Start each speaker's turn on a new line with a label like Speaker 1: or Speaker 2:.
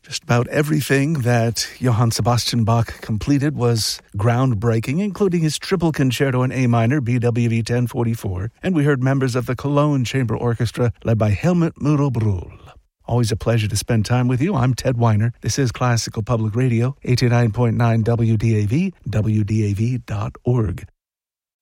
Speaker 1: Just about everything that Johann Sebastian Bach completed was groundbreaking, including his triple concerto in A minor, BWV 1044, and we heard members of the Cologne Chamber Orchestra led by Helmut Mudel-Brühl. Always a pleasure to spend time with you. I'm Ted Weiner. This is Classical Public Radio, 89.9 WDAV, WDAV.org.